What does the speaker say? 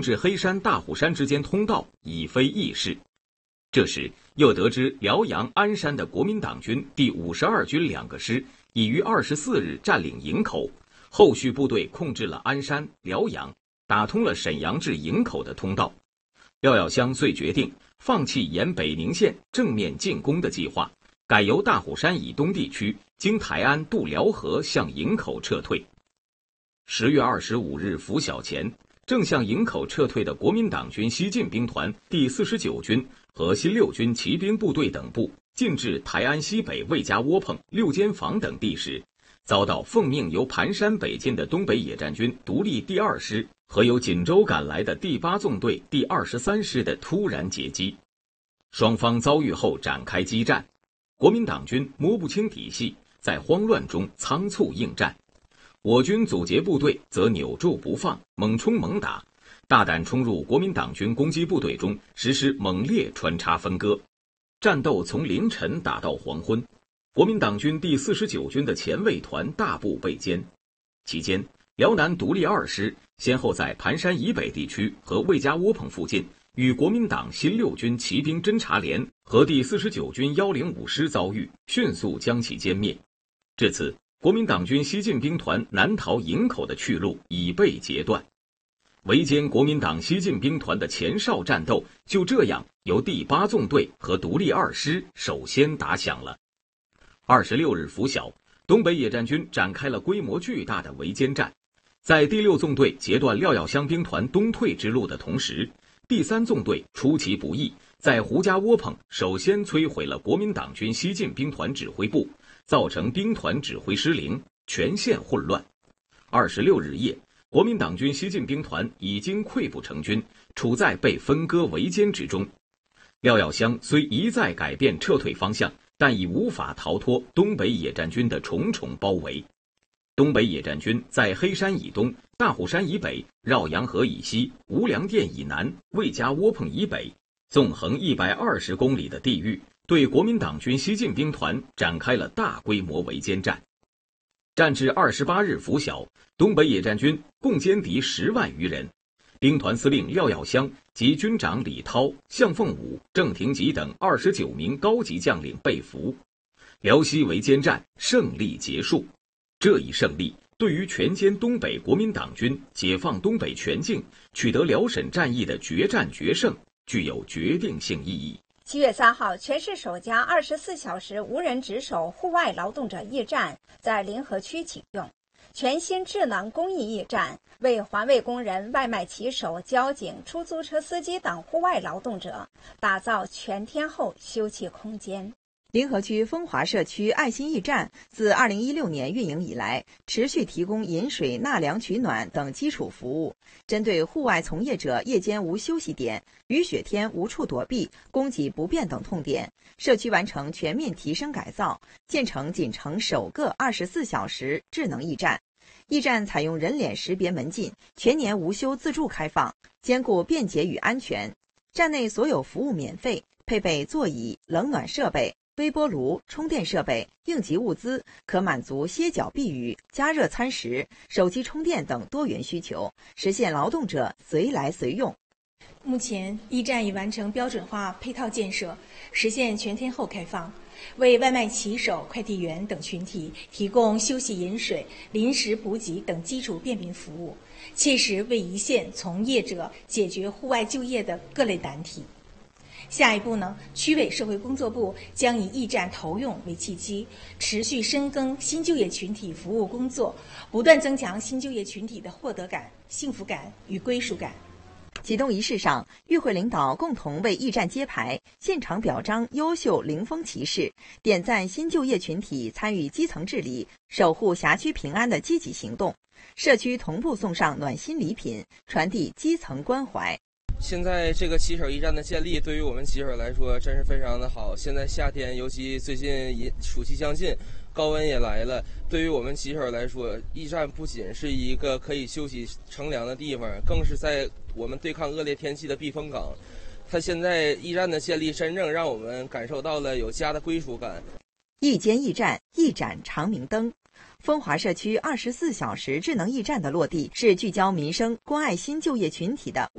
制黑山、大虎山之间通道已非易事。这时又得知辽阳、鞍山的国民党军第52军2个师已于24日占领营口，后续部队控制了鞍山、辽阳，打通了沈阳至营口的通道。廖耀湘遂决定放弃沿北宁县正面进攻的计划，改由大虎山以东地区经台安渡辽河向营口撤退。10月25日拂晓前，正向营口撤退的国民党军西进兵团第49军和新六军骑兵部队等部进至台安西北魏家窝棚、六间房等地时，遭到奉命由盘山北进的东北野战军独立第2师和由锦州赶来的第8纵队第23师的突然截击。双方遭遇后展开激战，国民党军摸不清底细，在慌乱中仓促应战。我军阻截部队则扭住不放，猛冲猛打，大胆冲入国民党军攻击部队中，实施猛烈穿插分割。战斗从凌晨打到黄昏，国民党军第49军的前卫团大部被歼。期间，辽南独立2师先后在盘山以北地区和魏家窝棚附近与国民党新六军骑兵侦察连和第49军105师遭遇，迅速将其歼灭。至此，国民党军西进兵团南逃营口的去路已被截断，围歼国民党西进兵团的前哨战斗就这样由第8纵队和独立2师首先打响了。26日拂晓，东北野战军展开了规模巨大的围歼战，在第6纵队截断廖耀湘兵团东退之路的同时，第3纵队出其不意，在胡家窝棚首先摧毁了国民党军西进兵团指挥部，造成兵团指挥失灵，全线混乱。26日夜，国民党军西进兵团已经溃不成军，处在被分割围歼之中。廖耀湘虽一再改变撤退方向，但已无法逃脱东北野战军的重重包围。东北野战军在黑山以东、大虎山以北、绕阳河以西、无粮店以南、魏家窝棚以北，纵横120公里的地域，对国民党军西进兵团展开了大规模围歼战。战至28日拂晓，东北野战军共歼敌10万余人，兵团司令廖耀湘及军长李涛、向凤武、郑廷吉等29名高级将领被俘。辽西围歼战胜利结束。这一胜利对于全歼东北国民党军、解放东北全境、取得辽沈战役的决战决胜具有决定性意义。 7月3号，全市首家24小时无人值守户外劳动者驿站在临河区启用。全新智能公益驿站为环卫工人、外卖骑手、交警、出租车司机等户外劳动者打造全天候休憩空间。 临河区风华社区爱心驿站自2016年运营以来，持续提供饮水、纳凉、取暖等基础服务，针对户外从业者夜间无休息点、雨雪天无处躲避、供给不便等痛点，社区完成全面提升改造，建成锦城首个24小时智能驿站。驿站采用人脸识别门禁，全年无休自助开放，兼顾便捷与安全。站内所有服务免费，配备座椅、冷暖设备、微波炉、充电设备、应急物资，可满足歇脚避雨、加热餐食、手机充电等多元需求，实现劳动者随来随用。 目前，驿站已完成标准化配套建设，实现全天候开放，为外卖骑手、快递员等群体提供休息饮水、临时补给等基础便民服务，切实为一线从业者解决户外就业的各类难题。下一步呢，区委社会工作部将以驿站投用为契机，持续深耕新就业群体服务工作，不断增强新就业群体的获得感、幸福感与归属感。 启动仪式上，与会领导共同为驿站揭牌，现场表彰优秀零峰骑士，点赞新就业群体参与基层治理、守护辖区平安的积极行动。社区同步送上暖心礼品，传递基层关怀。 现在这个骑手驿站的建立，对于我们骑手来说真是非常的好。现在夏天，尤其最近暑期将近，高温也来了。对于我们骑手来说，驿站不仅是一个可以休息乘凉的地方，更是在我们对抗恶劣天气的避风港。它现在驿站的建立，真正让我们感受到了有家的归属感。 一间驿站，一盏长明灯。风华社区24小时智能驿站的落地，是聚焦民生、关爱新就业群体的